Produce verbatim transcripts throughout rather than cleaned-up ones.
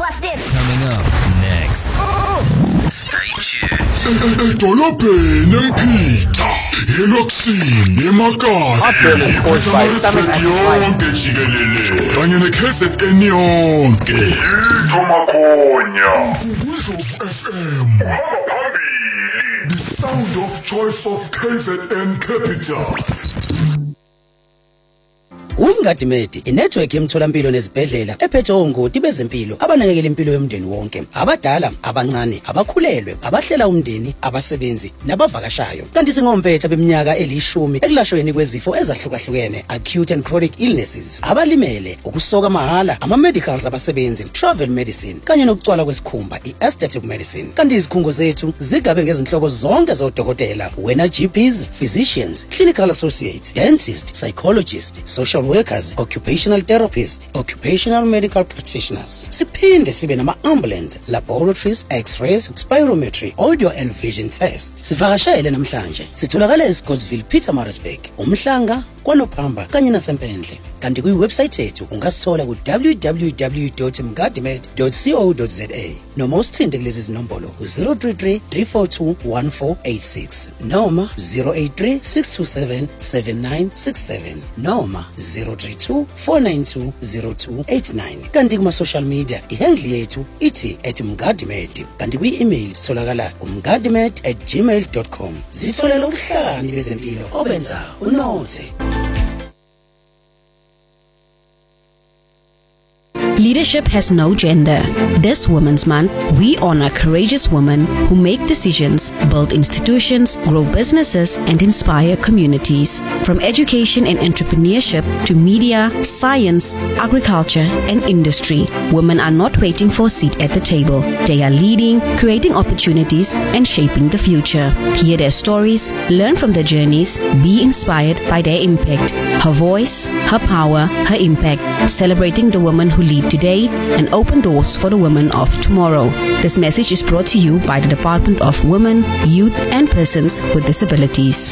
What's this? Coming up next. Stay tuned. Edolobheni empita elokusini emakasi yonke jikelele kanye ne-K Z N yonke ithomakhonya kuKhozi F M phambili the sound of choice of K Z N Capital. Umngadimedi inetwork yemtholampilo nezibhedlela ephethe ongoti bezempilo abanakekela impilo yomndeni wonke, abadala, abancane, abakhulelwe, abahlela umndeni, abasebenzi nabavakashayo. Kanti singompetha beminyaka elishumi ekulashweni kwezifo ezahlukahlukene, acute and chronic illnesses, abalimele, ukusoka mahala, ama medicals abasebenzi, travel medicine kanye nokucwala kwesikhumba, i-aesthetic medicine. Kanti izikhungo zethu zigabe ngezinhlobo zonke zodokotela, wena G Ps, physicians, clinical associates, dentists, psychologists, social workers, occupational therapists, occupational medical practitioners. Siphinde sibe nama ambulance, laboratories, x-rays, spirometry, audio and vision tests. Sivakashele namhlanje. Sitholakala eScottsville, Pietermaritzburg, uMhlanga, kwaNophamba kanye naseMpendle. Kanti ku website yethu ungasithola ku w w w dot mgadimed dot co dot za noma usithinte kulezi zinombolo zero three three, three four two, one four eight six noma zero eight three, six two seven, seven nine six seven noma zero three two, four nine two, zero two eight nine. Kanti kuma social media ihandle yethu ithi at mgadimed. Kanti ku email sitholakala umgadimed at gmail dot com. Zitholela ubuhlani bezempilo obenza unothe. Leadership has no gender. This Women's Month, we honor courageous women who make decisions, build institutions, grow businesses, and inspire communities. From education and entrepreneurship to media, science, agriculture, and industry, women are not waiting for a seat at the table. They are leading, creating opportunities, and shaping the future. Hear their stories, learn from their journeys, be inspired by their impact. Her voice, her power, her impact, celebrating the women who lead today and open doors for the women of tomorrow. This message is brought to you by the Department of Women, Youth and Persons with Disabilities.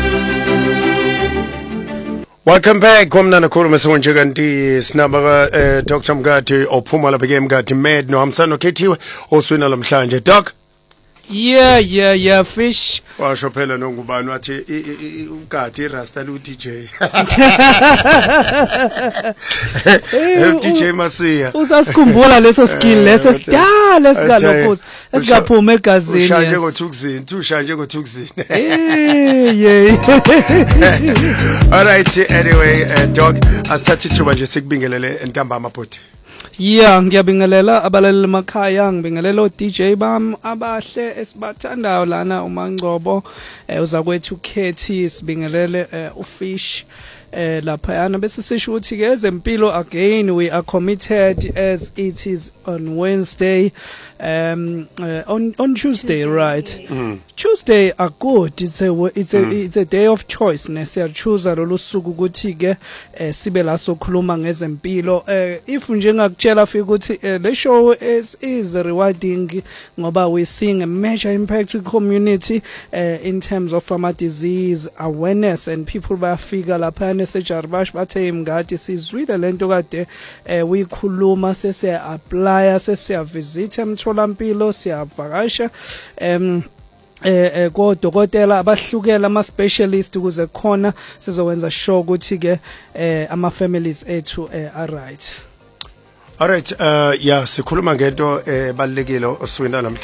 Welcome back. Komna nakhuluma sonje kanti sinaba eh, Doctor Mngadi ophuma lapha ke Mngadi Med no Hamsano Kethiwe oswina namhlanje. Doc, yeah yeah yeah fish washo phela nongubani wathi uGadi Rasta lu D J D J Masiya usasikhumbula leso skill leso sidala esigalokho esikaphuma egazini. Ushanje ngothukuzini ushanje ngothukuzini eh yeah. All right, anyway, uh, Doc, asithathe ithuba nje sikubingelele entambama bhuti. Yeah, ngiyabingelela abalaleli emakhaya, ngibingelela o D J bam abahle esibathandayo lana uMangcobo, eh uzakwethu Khethi, sibingelele uFish eh lapha yana bese sisho ukuthi ke ezempilo again we are committed as it is on Wednesday, um uh, on on Tuesday, right? Mm. Tuesday are good. It's a it's a mm. it's a day of choice. Nesiya choose lolu suku ukuthi ke sibe la sokhuluma ngezempilo. Eh if nje ngakutshela fika ukuthi le show is is rewarding ngoba we seeing a major impact to community uh, in terms of ama disease awareness, and people bayafika lapha nesejarbash bathe Mngadi sizwile lento kade uyikhuluma sese apply sese visit emtholampilo siyavakasha em eh kodokotela abahlukela ama specialist ukuze khona sizokwenza sure ukuthi ke ama families ethu are right. All right, uh yeah, sikhuluma ngento ebalekile oswina namhlanje.